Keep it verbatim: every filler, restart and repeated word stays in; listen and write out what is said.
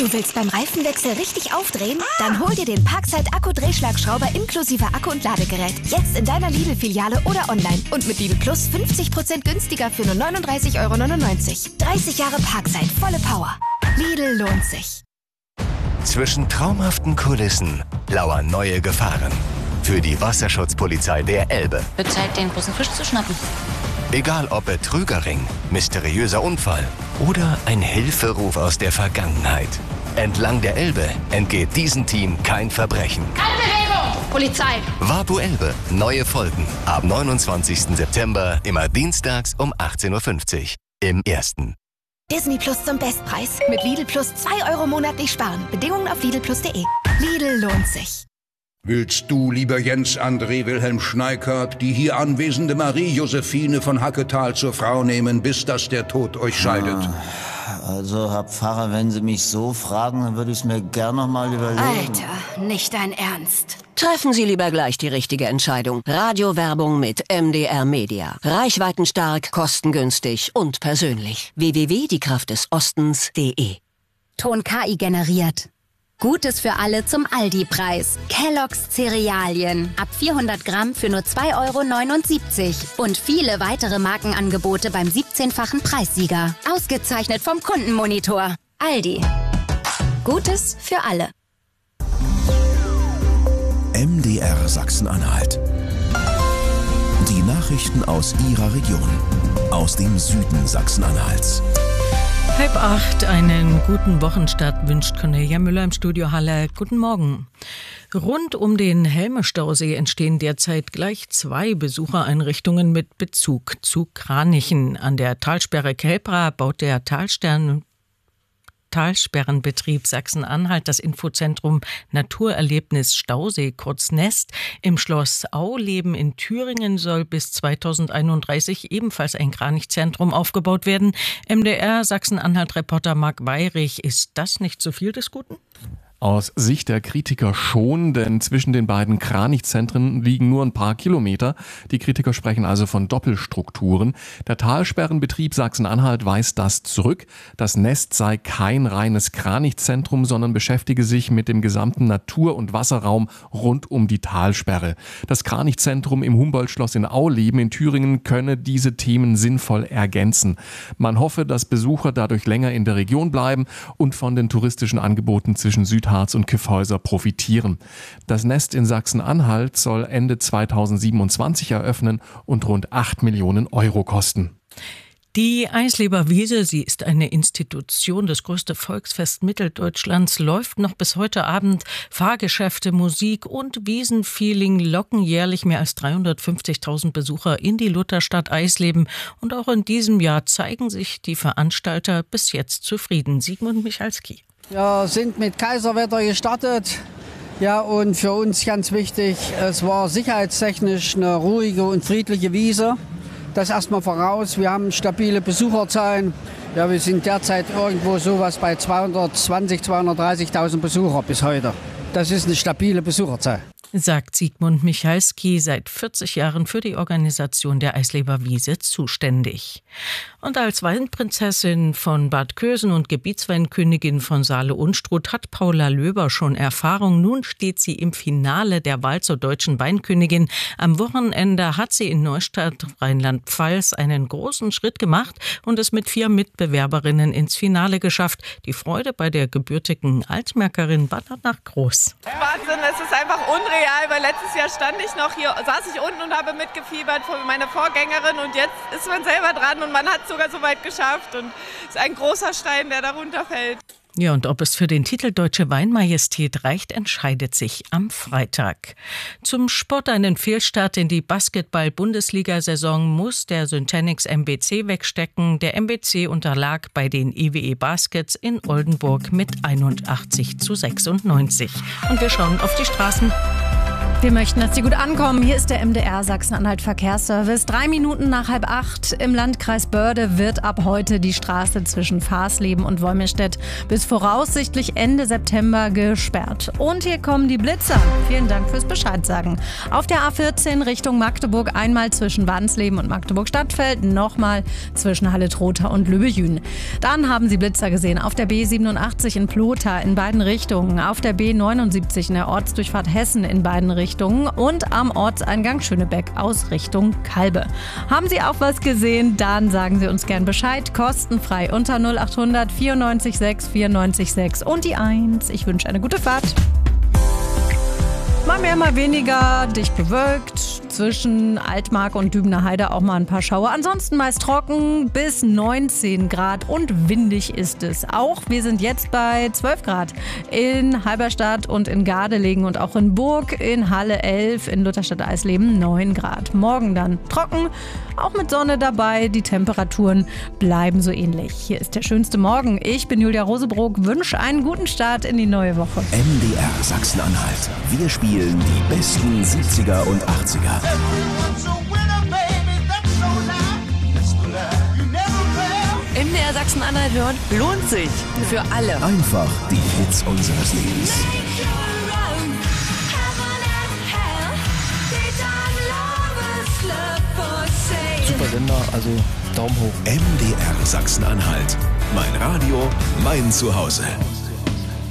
Du willst beim Reifenwechsel richtig aufdrehen? Dann hol dir den Parkside Akku-Drehschlagschrauber inklusive Akku und Ladegerät. Jetzt in deiner Lidl-Filiale oder online. Und mit Lidl Plus fünfzig Prozent günstiger für nur neununddreißig Euro neunundneunzig. dreißig Jahre Parkside, volle Power. Lidl lohnt sich. Zwischen traumhaften Kulissen lauern neue Gefahren. Für die Wasserschutzpolizei der Elbe. Wird Zeit, den großen Fisch zu schnappen. Egal ob Betrügerring, mysteriöser Unfall oder ein Hilferuf aus der Vergangenheit. Entlang der Elbe entgeht diesem Team kein Verbrechen. Keine Bewegung! Polizei! Wapu Elbe. Neue Folgen. Ab neunundzwanzigsten September, immer dienstags um achtzehn Uhr fünfzig. Im Ersten. Disney Plus zum Bestpreis. Mit Lidl Plus zwei Euro monatlich sparen. Bedingungen auf lidl plus punkt de. Lidl lohnt sich. Willst du, lieber Jens André Wilhelm Schneikert, die hier anwesende Marie-Josephine von Hacketal zur Frau nehmen, bis dass der Tod euch scheidet? Also, Herr Pfarrer, wenn Sie mich so fragen, dann würde ich es mir gern noch mal überlegen. Alter, nicht dein Ernst. Treffen Sie lieber gleich die richtige Entscheidung. Radiowerbung mit M D R Media. Reichweitenstark, kostengünstig und persönlich. w w w punkt die kraft des ostens punkt de. Ton K I generiert. Gutes für alle zum Aldi-Preis. Kellogg's Cerealien. Ab vierhundert Gramm für nur zwei Euro neunundsiebzig. Und viele weitere Markenangebote beim siebzehnfachen Preissieger. Ausgezeichnet vom Kundenmonitor. Aldi. Gutes für alle. M D R Sachsen-Anhalt. Die Nachrichten aus Ihrer Region. Aus dem Süden Sachsen-Anhalts. Halb acht, einen guten Wochenstart wünscht Cornelia Müller im Studio Halle. Guten Morgen. Rund um den Helme-Stausee entstehen derzeit gleich zwei Besuchereinrichtungen mit Bezug zu Kranichen. An der Talsperre Kelbra baut der Talstern Talsperrenbetrieb Sachsen-Anhalt das Infozentrum Naturerlebnis Stausee, kurz Nest. Im Schloss Auleben in Thüringen soll bis zweitausendeinunddreißig ebenfalls ein Kranichzentrum aufgebaut werden. M D R Sachsen-Anhalt-Reporter Marc Weyrich, ist das nicht zu viel des Guten? Aus Sicht der Kritiker schon, denn zwischen den beiden Kranichzentren liegen nur ein paar Kilometer. Die Kritiker sprechen also von Doppelstrukturen. Der Talsperrenbetrieb Sachsen-Anhalt weist das zurück. Das Nest sei kein reines Kranichzentrum, sondern beschäftige sich mit dem gesamten Natur- und Wasserraum rund um die Talsperre. Das Kranichzentrum im Humboldt-Schloss in Auleben in Thüringen könne diese Themen sinnvoll ergänzen. Man hoffe, dass Besucher dadurch länger in der Region bleiben und von den touristischen Angeboten zwischen Südharz und Kyffhäuser profitieren. Das Nest in Sachsen-Anhalt soll Ende zweitausendsiebenundzwanzig eröffnen und rund acht Millionen Euro kosten. Die Eisleber Wiese, sie ist eine Institution, das größte Volksfest Mitteldeutschlands, läuft noch bis heute Abend. Fahrgeschäfte, Musik und Wiesenfeeling locken jährlich mehr als dreihundertfünfzigtausend Besucher in die Lutherstadt Eisleben. Und auch in diesem Jahr zeigen sich die Veranstalter bis jetzt zufrieden. Sigmund Michalski. Wir sind mit Kaiserwetter gestartet. Ja, und für uns ganz wichtig, es war sicherheitstechnisch eine ruhige und friedliche Wiese. Das erstmal voraus. Wir haben stabile Besucherzahlen. Ja, wir sind derzeit irgendwo sowas bei zweihundertzwanzigtausend, zweihundertdreißigtausend Besucher bis heute. Das ist eine stabile Besucherzahl. Sagt Sigmund Michalski, seit vierzig Jahren für die Organisation der Eisleber Wiese zuständig. Und als Weinprinzessin von Bad Kösen und Gebietsweinkönigin von Saale-Unstrut hat Paula Löber schon Erfahrung. Nun steht sie im Finale der Wahl zur deutschen Weinkönigin. Am Wochenende hat sie in Neustadt, Rheinland-Pfalz, einen großen Schritt gemacht und es mit vier Mitbewerberinnen ins Finale geschafft. Die Freude bei der gebürtigen Altmärkerin war danach groß. Wahnsinn, es ist einfach unreal, weil letztes Jahr stand ich noch hier, saß ich unten und habe mitgefiebert für meine Vorgängerin und jetzt ist man selber dran und man hat es sogar so weit geschafft und es ist ein großer Stein, der darunter fällt. Ja, und ob es für den Titel Deutsche Weinmajestät reicht, entscheidet sich am Freitag. Zum Sport einen Fehlstart in die Basketball-Bundesliga-Saison muss der Syntanix M B C wegstecken. Der M B C unterlag bei den I W E Baskets in Oldenburg mit einundachtzig zu sechsundneunzig. Und wir schauen auf die Straßen. Wir möchten, dass Sie gut ankommen. Hier ist der M D R Sachsen-Anhalt Verkehrsservice. Drei Minuten nach halb acht im Landkreis Börde wird ab heute die Straße zwischen Fahrsleben und Wolmirstedt bis voraussichtlich Ende September gesperrt. Und hier kommen die Blitzer. Vielen Dank fürs Bescheid sagen. Auf der A vierzehn Richtung Magdeburg einmal zwischen Wansleben und Magdeburg-Stadtfeld, nochmal zwischen Halle-Trotha und Lübbejün. Dann haben Sie Blitzer gesehen auf der B siebenundachtzig in Plotha in beiden Richtungen, auf der B neunundsiebzig in der Ortsdurchfahrt Hessen in beiden Richtungen und am Ortseingang Schönebeck aus Richtung Kalbe. Haben Sie auch was gesehen? Dann sagen Sie uns gern Bescheid. Kostenfrei unter null achthundert vierundneunzig sechs vierundneunzig sechs und die eins. Ich wünsche eine gute Fahrt. Mal mehr, mal weniger, dicht bewölkt. Zwischen Altmark und Dübener Heide auch mal ein paar Schauer. Ansonsten meist trocken bis neunzehn Grad und windig ist es auch. Wir sind jetzt bei zwölf Grad in Halberstadt und in Gardelegen und auch in Burg, in Halle elf, in Lutherstadt-Eisleben neun Grad. Morgen dann trocken, auch mit Sonne dabei. Die Temperaturen bleiben so ähnlich. Hier ist der schönste Morgen. Ich bin Julia Rosebrock, wünsche einen guten Start in die neue Woche. M D R Sachsen-Anhalt. Wir spielen die besten siebziger und achtziger. M D R Sachsen-Anhalt hören lohnt sich. Für alle. Einfach die Hits unseres Lebens. Super Sender, also Daumen hoch. M D R Sachsen-Anhalt. Mein Radio, mein Zuhause.